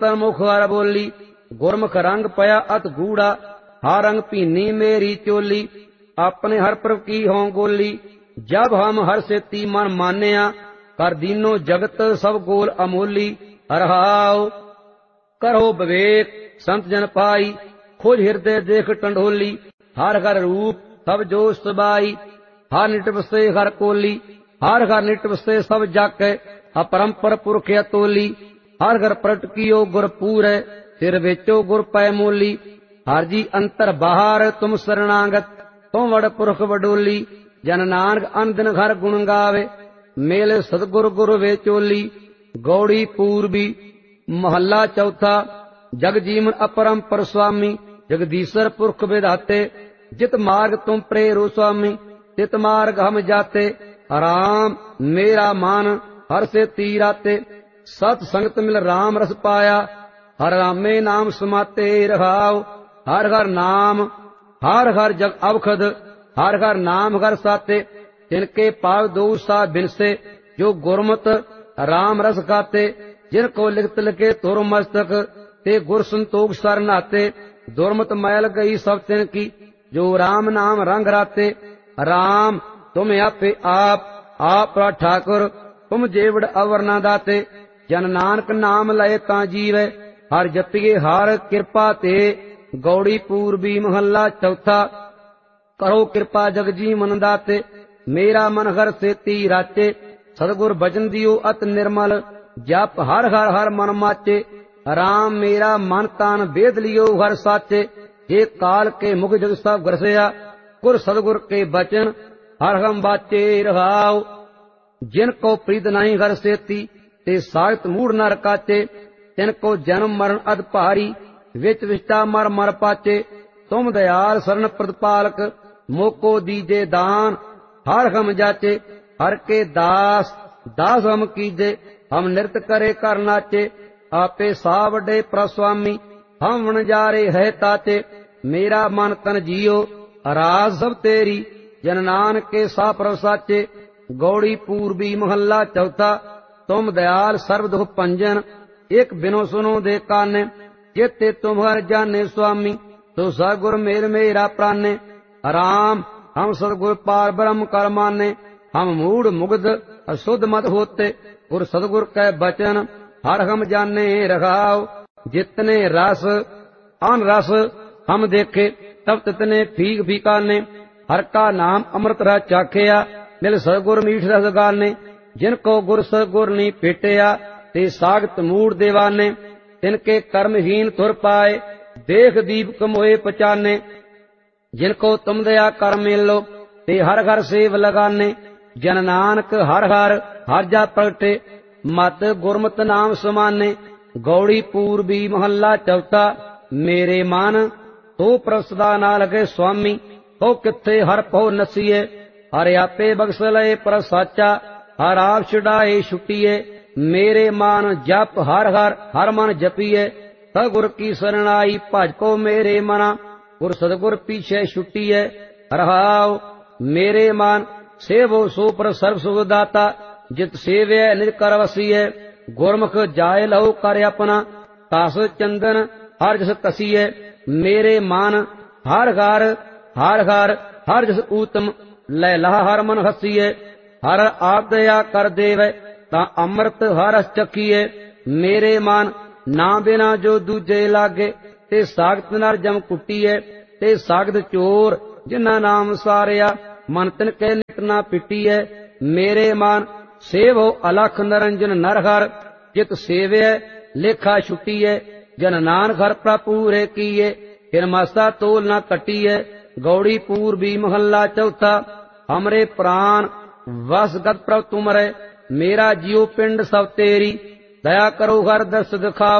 तन मुख हर बोली। गुरमुख रंग पया अत गूढ़ा, हर रंग भीनी मेरी चोली। अपने हर प्रभ की हों गोली, जब हम हर सेती मन मानिया। कर दीनो जगत सब गोल अमोली। रहाओ करो विवेक संत जन पाई, खोज हृदय देख टंडोली। हर हर रूप सब जो सबाई, हर निट बसे हर कोली। हर हर निट बसे सब जाके, अपरंपर पुरख अतोली। हर घर प्रगट कियो गुर पूरै, सिर बेचो गुर पै मोली। हर जी अंतर बाहर तुम शरणागत, तुम वड़ पुरख वडोली। जन नानक अन दिन घर गुण गावे, मेले सतगुर गुर वे चोली। गौड़ी पूर्वी महला चौथा, जग जीवन अपरंपर स्वामी। जगदीश्वर पुरख विधाते, जित मार्ग तुम प्रेरो स्वामी। तित मार्ग हम जाते, राम मेरा मान हर से तीराते। सत संगत मिल राम रस पाया, हर रामे नाम समाते। रहाओ हर हर नाम हर हर जग अवखद, हर हर नाम हर साते। तिनके पाव दो सा बिनसे, जो गुरमत राम रस गाते। जिनको लिखत लिखे तुर मस्तक, ते गुर संतोख सर नाते। दुर्मत मैल गई सब तिन की, जो राम नाम रंग राते। राम तुम आपे आप ठाकुर, तुम जेवड़ अवर ना दाते। जन नानक नाम लय ता जीवै, हर जपिए हर कृपा ते। गौड़ी पूर्वी महला चौथा, करो कृपा जग जी मन दाते। मेरा मन हर सेती राचे, सतगुर भजन दियो अत निर्मल। जप हर हर हर मन माचे, राम मेरा मन तान वेद लियो हर साचे। हे काल के मुख जग सब ग्रसया, गुर सतगुर के बचन हर हम बाचे। रहाओ जिनको प्रीत नहीं हर सेती, ते सागत मूढ़ नर काचे। तिनको जन्म मरण अद भारी, विच विष्टा मर मर पाचे। तुम दयाल शरण प्रतिपालक, मोको दीजे दान हर हम जाचे। हर के दास दास हम कीजे, हम नृत करे कर नाचे। आपे सावडे प्रस्वामी, हम वनजारे है ताचे। मेरा मन तन जियो राज सब तेरी, जन नानक के सा प्रभ साचे। गौड़ी पूर्वी महला चौथा, तुम दयाल सर्व दुख पंजन। एक बिनो सुनो दे काने, जेते तुम हर जाने स्वामी। तो सगुर मेल मेरा प्राणे, राम हम सतगुर पार ब्रह्म कर माने। हम मूढ़ मुग्ध अशुद्ध मत होते, गुर सतगुर कै बचन हर हम जाने। रखाओ जितने रस अन रस हम देखे, तब तितने फीक फीकाने। हर का नाम अमृत रस चाखिया, मिल सतगुर मीठ रस गाने। जिनको गुर सतगुर नी पेटिया, ते सागत मूढ़ देवाने। तिनके कर्महीन तुर पाए, देख दीप मोए पचाने। जिनको तुम दया कर मिलो, ते हर घर सेव लगाने। जन नानक हर हर हर जा प्रगटे, मत गुरमत नाम समाने। गौड़ी पूर्वी महला चौथा, मेरे मन तो प्रसदा ना लगे स्वामी। तो किथे हर पो नसीए, हर आपे बख्श लए पर साचा। हर आप छुड़ाए छुट्टीए, मेरे मान जप हर हर हर मन जपिए। सगुर की शरणाई भज को मेरे मना, गुर सतगुर पीछे छुट्टीए। रहाओ मेरे मान सेवो सो पर सर्व सुख दाता। जित सेव्य निज कर वसीय, गुरमुख जाय लहु कर अपना। तास चंदन हर जस कसीय, मेरे मान हर घर हर घर हर जस ऊतम। लै लह हर मन हसीय, हर आप दया कर देव। ता अमृत हर रस चखीए, मेरे मान ना बिना जो दूजे लागे। ते सागत नर जम कुटीए, ते सागत चोर जिन्ना नाम सारिया। मन तिन के नित ना पिटीए, मेरे मान सेवो अलख नरंजन नर हर। जित सेव्य लेखा छुट्टीए, जन नानक हर प्रपूरे कीए। फिर मासा तोल ना कटीए। गौड़ी पूर्वी महला चौथा, हमरे प्राण वसगत प्रभ तुमरे। मेरा जीव पिंड सब तेरी, दया करो हर दस दिखाओ।